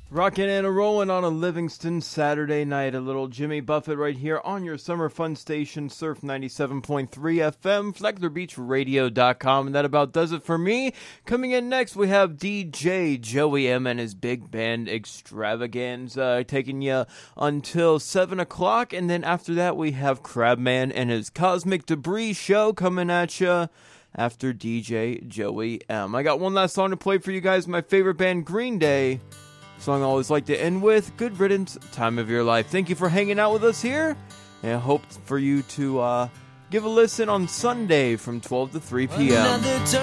Rockin' and a-rollin' on a Livingston Saturday night. A little Jimmy Buffett right here on your summer fun station, Surf 97.3 FM, FlaglerBeachRadio.com. And that about does it for me. Coming in next, we have DJ Joey M and his big band Extravaganza taking you until 7 o'clock. And then after that, we have Crabman and his Cosmic Debris show coming at you after DJ Joey M. I got one last song to play for you guys. My favorite band, Green Day. Song I always like to end with, Good Riddance, Time of Your Life. Thank you for hanging out with us here, and I hope for you to give a listen on Sunday from 12 to 3 p.m.